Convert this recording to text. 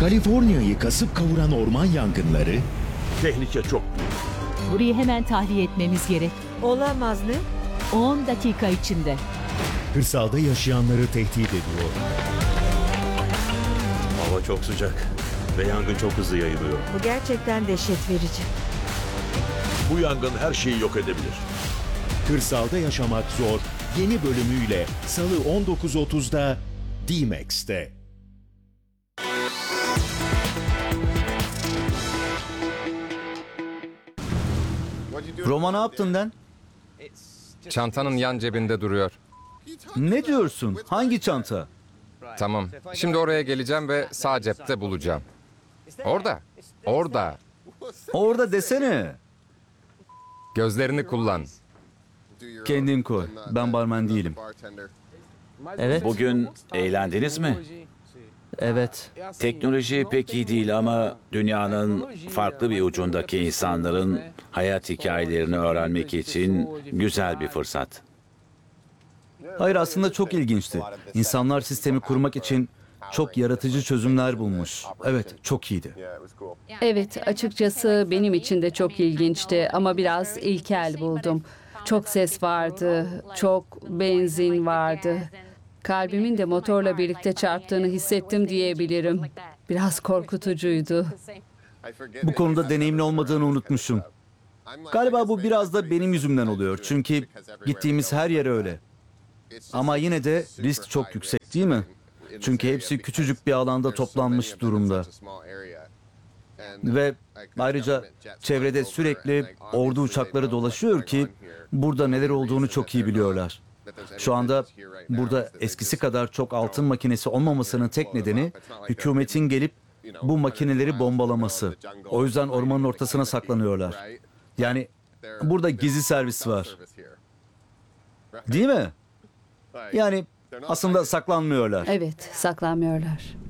Kaliforniya'yı kasıp kavuran orman yangınları, Tehlike çok büyük. Burayı hemen tahliye etmemiz gerek. Olamaz ne? 10 dakika içinde. kırsalda yaşayanları tehdit ediyor. Hava çok sıcak ve yangın çok hızlı yayılıyor. Bu gerçekten dehşet verici. Bu yangın her şeyi yok edebilir. Kırsalda yaşamak zor yeni bölümüyle Salı 19.30'da D-Max'te. Roma ne yaptın lan? Çantanın yan cebinde duruyor. Ne diyorsun? Hangi çanta? Tamam. Şimdi oraya geleceğim ve sağ cepte bulacağım. Orada. Orada. Orada desene. Gözlerini kullan. Kendin koy. Ben barmen değilim. Evet. Bugün eğlendiniz mi? Evet. Teknoloji pek iyi değil ama dünyanın farklı bir ucundaki insanların hayat hikayelerini öğrenmek için güzel bir fırsat. Hayır, aslında çok ilginçti. İnsanlar sistemi kurmak için çok yaratıcı çözümler bulmuş. Evet, çok iyiydi. Evet, açıkçası benim için de çok ilginçti ama biraz ilkel buldum. Çok ses vardı, çok benzin vardı. Kalbimin de motorla birlikte çarptığını hissettim diyebilirim. Biraz korkutucuydu. Bu konuda deneyimli olmadığını unutmuşum. Galiba bu biraz da benim yüzümden oluyor. Çünkü gittiğimiz her yer öyle. Ama yine de risk çok yüksek değil mi? Çünkü hepsi küçücük bir alanda toplanmış durumda. Ve ayrıca çevrede sürekli ordu uçakları dolaşıyor ki burada neler olduğunu çok iyi biliyorlar. Şu anda burada eskisi kadar çok altın makinesi olmamasının tek nedeni hükümetin gelip bu makineleri bombalaması. O yüzden ormanın ortasına saklanıyorlar. Yani burada gizli servis var. Değil mi? Yani aslında saklanmıyorlar. Evet, saklanmıyorlar.